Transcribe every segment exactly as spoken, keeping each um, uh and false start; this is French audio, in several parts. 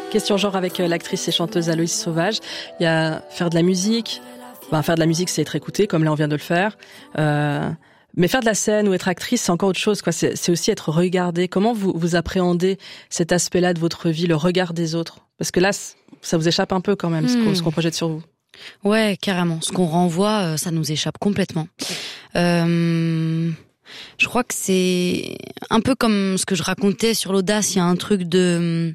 Question genre avec l'actrice et chanteuse Aloïse Sauvage. Il y a faire de la musique. Ben, faire de la musique, c'est être écouté, comme là on vient de le faire. Euh, mais faire de la scène ou être actrice, c'est encore autre chose, quoi. C'est, c'est aussi être regardé. Comment vous, vous appréhendez cet aspect-là de votre vie, le regard des autres? Parce que là, ça vous échappe un peu quand même, hmm. ce, qu'on, ce qu'on projette sur vous. Ouais, carrément. Ce qu'on renvoie, ça nous échappe complètement. Euh... Je crois que c'est un peu comme ce que je racontais sur l'audace. Il y a un truc de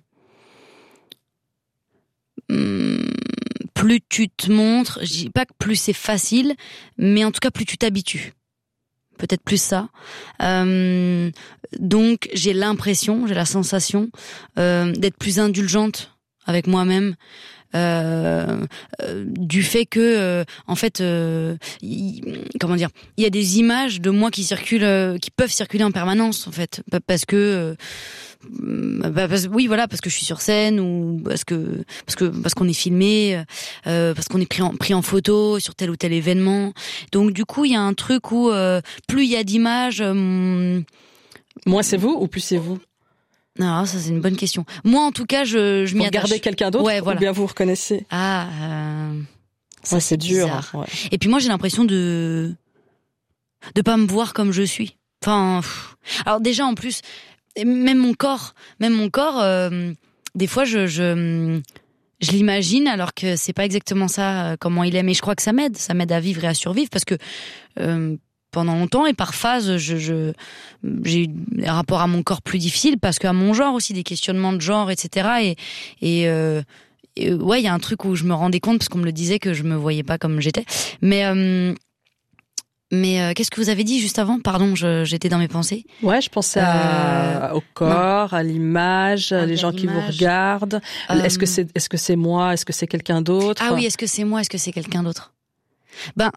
plus tu te montres, je dis pas que plus c'est facile, mais en tout cas plus tu t'habitues. Peut-être plus ça. Euh, donc j'ai l'impression, j'ai la sensation euh, d'être plus indulgente avec moi-même. Euh, euh, du fait que euh, en fait euh, y, comment dire, il y a des images de moi qui circulent, euh, qui peuvent circuler en permanence en fait, parce que euh, bah, parce, oui voilà parce que je suis sur scène ou parce que parce que parce qu'on est filmé, euh, parce qu'on est pris en pris en photo sur tel ou tel événement. Donc du coup il y a un truc où euh, plus il y a d'images, euh, moins c'est vous ou plus c'est vous? Non, ça c'est une bonne question. Moi, en tout cas, je, je m'y attache. Vous regardez quelqu'un d'autre, ouais, voilà. Ou bien vous vous reconnaissez? Ah, euh, ça ouais, c'est, c'est dur. Ouais. Et puis moi, j'ai l'impression de de pas me voir comme je suis. Enfin, pff. Alors déjà, en plus, même mon corps, même mon corps, euh, des fois, je je je l'imagine alors que c'est pas exactement ça euh, comment il est. Mais je crois que ça m'aide, ça m'aide à vivre et à survivre parce que euh, pendant longtemps et par phase, je, je, j'ai eu des rapports à mon corps plus difficiles parce qu'à mon genre aussi, des questionnements de genre, et cetera. Et, et, euh, et ouais, il y a un truc où je me rendais compte parce qu'on me le disait que je me voyais pas comme j'étais. Mais, euh, mais euh, qu'est-ce que vous avez dit juste avant? Pardon, je, j'étais dans mes pensées. Ouais, je pensais à, euh, au corps, non. à l'image, ah, les gens l'image. Qui vous regardent. Euh, est-ce que c'est, est-ce que c'est moi? Est-ce que c'est quelqu'un d'autre? Ah oui, est-ce que c'est moi? Est-ce que c'est quelqu'un d'autre? Ben,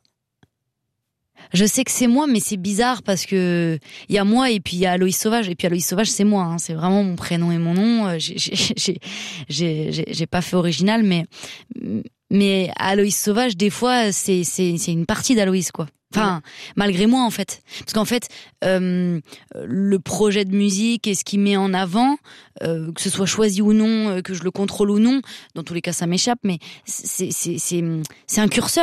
je sais que c'est moi, mais c'est bizarre parce que il y a moi et puis il y a Aloïse Sauvage. Et puis Aloïse Sauvage, c'est moi. Hein. C'est vraiment mon prénom et mon nom. J'ai, j'ai, j'ai, j'ai, j'ai, j'ai pas fait original, mais mais Aloïse Sauvage, des fois, c'est c'est c'est une partie d'Aloïse, quoi. Enfin, ouais. Malgré moi, en fait. Parce qu'en fait, euh, le projet de musique et ce qu'il met en avant, euh, que ce soit choisi ou non, que je le contrôle ou non, dans tous les cas, ça m'échappe. Mais c'est c'est c'est c'est un curseur.